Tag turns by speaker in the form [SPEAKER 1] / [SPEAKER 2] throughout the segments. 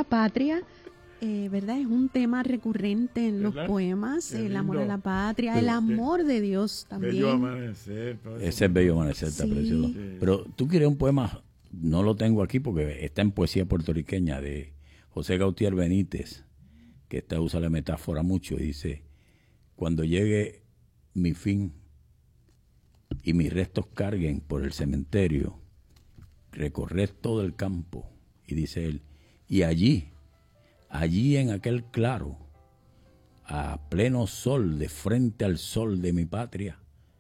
[SPEAKER 1] la patria, ¿verdad? Es un tema recurrente en los
[SPEAKER 2] ¿verdad?
[SPEAKER 1] poemas,
[SPEAKER 2] Qué
[SPEAKER 1] el amor a
[SPEAKER 2] lindo.
[SPEAKER 1] la patria, el amor de Dios también.
[SPEAKER 2] Bello amanecer. todo eso.
[SPEAKER 3] Ese es Bello Amanecer, está
[SPEAKER 1] Sí.
[SPEAKER 3] precioso.
[SPEAKER 2] Sí.
[SPEAKER 3] Pero tú quieres un poema, no lo tengo aquí porque está en Poesía Puertorriqueña de José Gautier Benítez, que usa la metáfora mucho, y dice: cuando llegue mi fin y mis restos carguen por el cementerio, recorred todo el campo, y dice él, y allí en aquel claro, a pleno sol, de frente al sol de mi patria,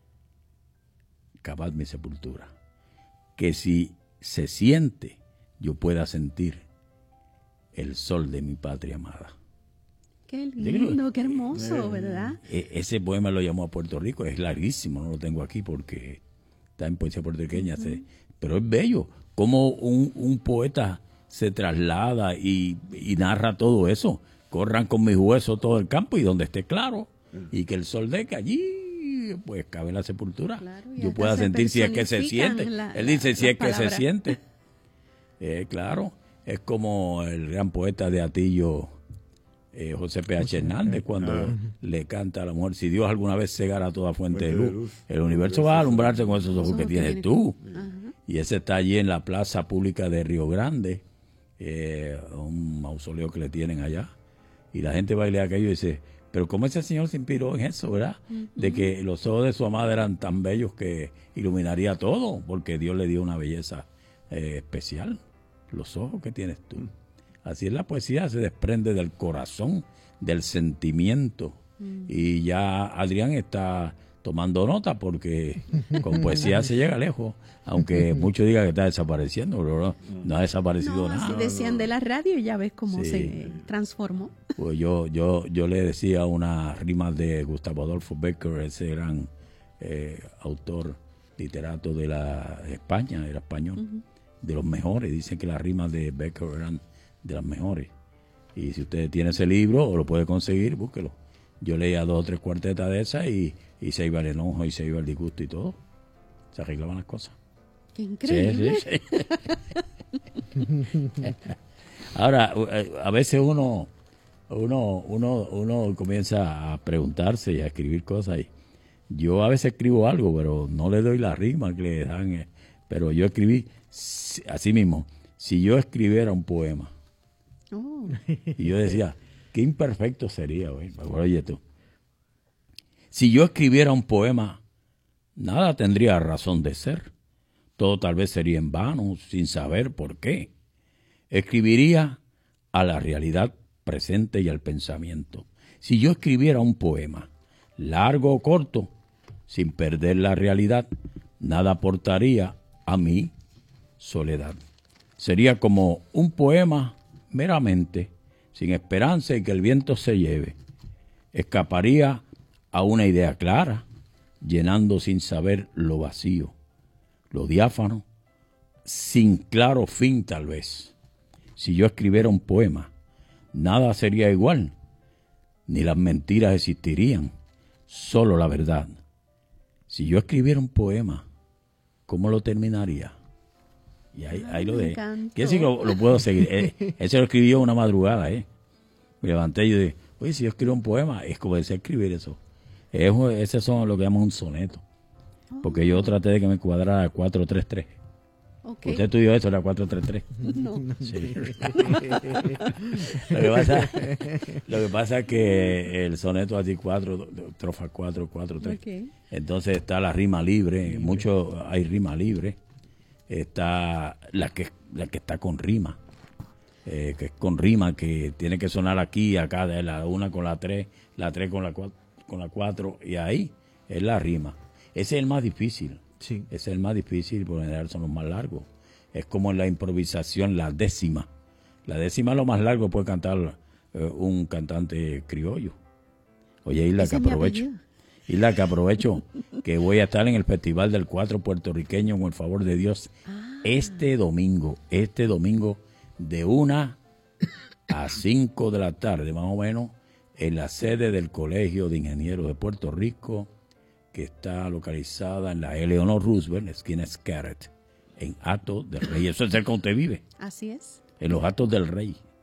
[SPEAKER 3] cavad mi sepultura, que si se siente, yo pueda sentir el sol de mi patria amada.
[SPEAKER 1] Qué lindo, qué hermoso, ¿verdad?
[SPEAKER 3] Ese poema lo llamó a Puerto Rico, es larguísimo, no lo tengo aquí porque está en Poesía Puertorriqueña, pero es bello, como un poeta se traslada y narra todo eso. Corran con mis huesos todo el campo y donde esté claro, y que el sol de que allí pues cabe la sepultura,
[SPEAKER 1] Claro, y
[SPEAKER 3] yo
[SPEAKER 1] hasta
[SPEAKER 3] pueda
[SPEAKER 1] se
[SPEAKER 3] sentir si es que se
[SPEAKER 1] personifican
[SPEAKER 3] siente. Él dice si es que se
[SPEAKER 1] palabras.
[SPEAKER 3] siente. Claro, es como el gran poeta de Atillo, José P.H. Hernández, cuando le canta a la mujer: si Dios alguna vez cegara toda fuente de luz, el universo va a alumbrarse con esos ojos que tienes tú. Y ese está allí en la plaza pública de Río Grande, un mausoleo que le tienen allá, y la gente va y lee aquello y dice: pero cómo ese señor se inspiró en eso, ¿verdad? De que los ojos de su amada eran tan bellos que iluminaría todo, porque Dios le dio una belleza especial, los ojos que tienes tú. Así es la poesía, se desprende del corazón, del sentimiento. Y ya Adrián está tomando nota porque con poesía se llega lejos, aunque muchos digan que está desapareciendo, pero no ha desaparecido
[SPEAKER 1] No,
[SPEAKER 3] nada.
[SPEAKER 1] así decían de la radio y ya ves cómo
[SPEAKER 3] Sí.
[SPEAKER 1] se transformó.
[SPEAKER 3] Pues yo le decía unas rimas de Gustavo Adolfo Bécquer, ese gran autor, literato de la España, era español, de los mejores. Dicen que las rimas de Bécquer eran de las mejores. Y si usted tiene ese libro o lo puede conseguir, búsquelo. Yo leía 2 o 3 cuartetas de esas y se iba el enojo y se iba el disgusto y todo. Se arreglaban las cosas.
[SPEAKER 1] Qué increíble.
[SPEAKER 3] Sí. Ahora, a veces uno comienza a preguntarse y a escribir cosas. Y yo a veces escribo algo, pero no le doy la rima que le dan. Pero yo escribí así mismo. Si yo escribiera un poema,
[SPEAKER 1] Oh,
[SPEAKER 3] y yo decía, qué imperfecto sería, güey. Oye tú, si yo escribiera un poema, nada tendría razón de ser. Todo tal vez sería en vano, sin saber por qué. Escribiría a la realidad presente y al pensamiento. Si yo escribiera un poema, largo o corto, sin perder la realidad, nada aportaría a mi soledad. Sería como un poema meramente, sin esperanza y que el viento se lleve. Escaparía a una idea clara, llenando sin saber lo vacío, lo diáfano, sin claro fin tal vez. Si yo escribiera un poema, nada sería igual, ni las mentiras existirían, solo la verdad. Si yo escribiera un poema, ¿cómo lo terminaría? Y ahí lo dejé. Quiere decir que lo puedo seguir. Ese lo escribí yo una madrugada. Me levanté y yo dije, oye, si yo escribo un poema, es como decir escribir eso. Ese son lo que llaman un soneto. Porque yo traté de que me cuadrara 4-3-3.
[SPEAKER 1] okay.
[SPEAKER 3] ¿Usted estudió eso, la 4-3-3?
[SPEAKER 1] No.
[SPEAKER 3] Sí. Lo que pasa es que el soneto así 4, trofa 4, 4, 3.
[SPEAKER 1] Okay.
[SPEAKER 3] Entonces está la rima libre, mucho hay rima libre. Está la que está con rima, que es con rima, que tiene que sonar aquí y acá, de la 1 con la 3, la 3 con la 4, y ahí es la rima. Ese es el más difícil.
[SPEAKER 4] Sí.
[SPEAKER 3] Ese es el más difícil, por lo general son los más largos. Es como en la improvisación, la décima. La décima es lo más largo que puede cantar un cantante criollo. Oye, Isla, que aprovecho. Isla, que aprovecho que voy a estar en el Festival del Cuatro puertorriqueño, con el favor de Dios, este domingo de 1 a 5 de la tarde, más o menos, en la sede del Colegio de Ingenieros de Puerto Rico, que está localizada en la Eleanor Roosevelt, esquina Scarrett, en Hatos del Rey. Eso es cerca donde usted vive,
[SPEAKER 1] Así es.
[SPEAKER 3] en los Hatos del Rey.